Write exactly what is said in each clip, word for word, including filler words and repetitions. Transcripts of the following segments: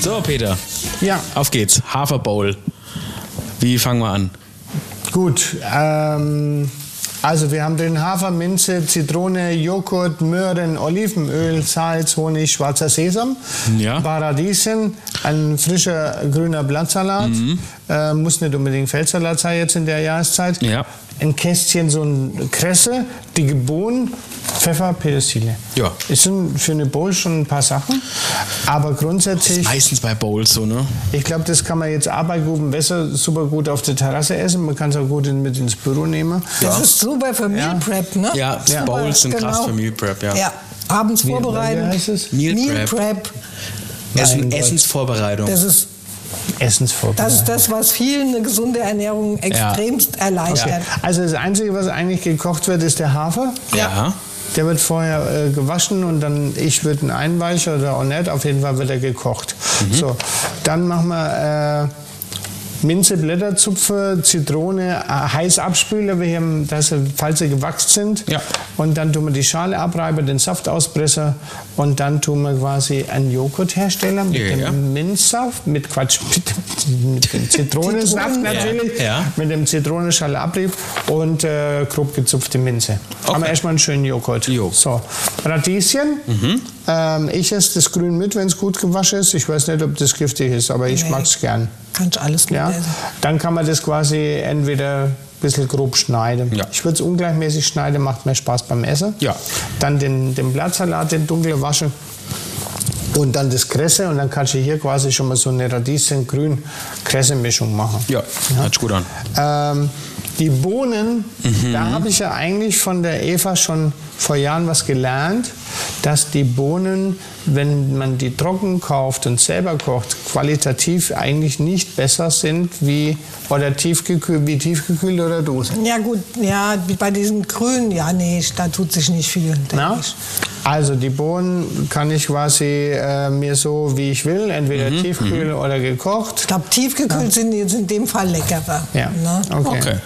So, Peter. Ja. Auf geht's. Haferbowl. Wie fangen wir an? Gut, ähm, also wir haben drin Hafer, Minze, Zitrone, Joghurt, Möhren, Olivenöl, Salz, Honig, schwarzer Sesam, Ja. Paradieschen, ein frischer grüner Blattsalat, Mhm. äh, muss nicht unbedingt Feldsalat sein jetzt in der Jahreszeit, Ja. ein Kästchen so ein Kresse, dicke Bohnen, Pfeffer, Petersilie. Ja. Es sind für eine Bowl schon ein paar Sachen, aber grundsätzlich... Meistens bei Bowls so, ne? Ich glaube, das kann man jetzt auch bei gutem Wetter super gut auf der Terrasse essen. Man kann es auch gut in, mit ins Büro nehmen. Das ist super für Meal Ja. Prep, ne? Ja, Ja. Bowls sind krass Genau. für Meal Prep, ja. Ja, abends Wie- vorbereiten. wie heißt es? Meal Meal Prep. Prep. Essen, Mein Gott. Essensvorbereitung. Das ist, Essensvorbereitung. das ist das, was vielen eine gesunde Ernährung extremst erleichtert. Also das Einzige, was eigentlich gekocht wird, ist der Hafer. ja. Der wird vorher äh, gewaschen und dann, ich würde ihn einweichen oder auch nicht, auf jeden Fall wird er gekocht. So, dann machen wir äh, Minze, Blätterzupfer, Zitrone, äh, heiß abspülen, wir haben, dass sie, falls sie gewachsen sind. Ja. Und dann tun wir die Schale abreiben, den Saft auspressen und dann tun wir quasi einen Joghurthersteller mit Ja, dem ja. Minzsaft, mit Quatsch, mit, dem- mit dem Zitronensaft Zitronen- natürlich, Ja, ja. mit dem Zitronenschale abrieb und äh, grob gezupfte Minze. Okay. Haben wir erstmal einen schönen Joghurt. Jo. So, Radieschen. Ähm, ich esse das Grün mit, wenn es gut gewaschen ist. Ich weiß nicht, ob das giftig ist, aber ich Nee. mag es gern. Kannst alles mit Ja? essen. Dann kann man das quasi entweder ein bisschen grob schneiden. Ja. Ich würde es ungleichmäßig schneiden, macht mehr Spaß beim Essen. Ja. Dann den, den Blattsalat, den dunklen waschen. Und dann das Kresse und dann kannst du hier quasi schon mal so eine Radieschen-Grün-Kresse-Mischung machen. Ja, hört sich gut an. Ähm, die Bohnen, da habe ich ja eigentlich von der Eva schon vor Jahren was gelernt, dass die Bohnen, wenn man die trocken kauft und selber kocht, qualitativ eigentlich nicht besser sind wie, oder tiefgekühlt, wie tiefgekühlt oder Dose. Ja gut, ja, bei diesen Grünen, ja nee, da tut sich nicht viel, denke Na? ich. Also die Bohnen kann ich quasi äh, mir so wie ich will, entweder tiefkühl oder gekocht. Ich glaube, tiefgekühlt sind jetzt in dem Fall leckerer. Ja, Ne? okay. Okay.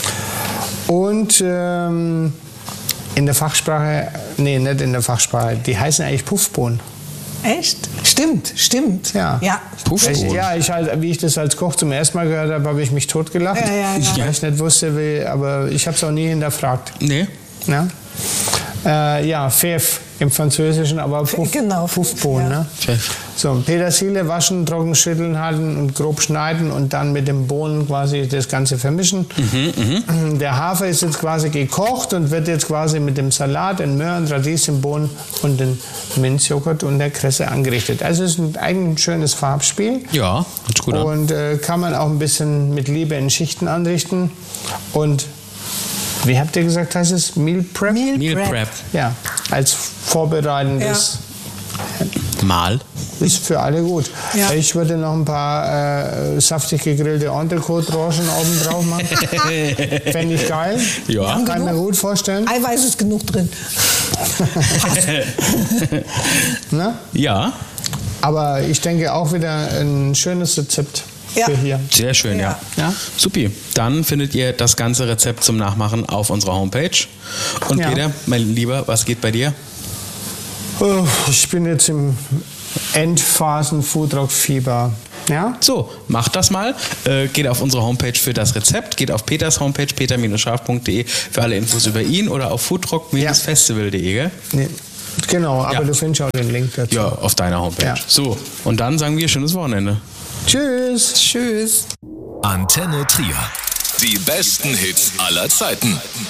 Und ähm, in der Fachsprache, nee, nicht in der Fachsprache, die heißen eigentlich Puffbohnen. Echt? Stimmt, stimmt. Ja. Ja. Puffbohnen. Ich, ja, ich halt, wie ich das als Koch zum ersten Mal gehört habe, habe ich mich totgelacht. Ja, ja, ja. Weil ich nicht wusste, wie, aber ich habe es auch nie hinterfragt. Nee. Ja, äh, ja Pfeff im Französischen, aber Puff, genau, Puffbohnen. ja. Ne? Pfeff. So, Petersilie waschen, trocken schütteln halten und grob schneiden und dann mit den Bohnen quasi das Ganze vermischen. Der Hafer ist jetzt quasi gekocht und wird jetzt quasi mit dem Salat, den Möhren, Radieschen, Bohnen und den Minzjoghurt und der Kresse angerichtet. Also es ist ein, eigentlich ein schönes Farbspiel. Ja, hört sich gut an. Und äh, kann man auch ein bisschen mit Liebe in Schichten anrichten. Und wie habt ihr gesagt, heißt es? Meal Prep? Meal, Meal Prep. Prep. Ja, als vorbereitendes. Mal. Ist für alle gut. Ja. Ich würde noch ein paar äh, saftig gegrillte Entrecote-Roschen oben drauf machen. Fände ich geil. Ja. Kann ich mir gut vorstellen. Eiweiß ist genug drin. Ne? Ja, Aber ich denke auch wieder ein schönes Rezept Ja. für hier. sehr schön, ja. Ja. Supi. Dann findet ihr das ganze Rezept zum Nachmachen auf unserer Homepage. Und Ja. Peter, mein Lieber, was geht bei dir? Oh, ich bin jetzt im Endphasen-Foodrock-Fieber. Ja? So, macht das mal. Äh, geht auf unsere Homepage für das Rezept. Geht auf Peters Homepage, peter scharf punkt de für alle Infos über ihn oder auf foodrock festival punkt de, gell? Nee. Genau, aber Ja. du findest auch den Link dazu. Ja, auf deiner Homepage. Ja. So, und dann sagen wir schönes Wochenende. Tschüss. Tschüss. Antenne Trier. Die besten Hits aller Zeiten.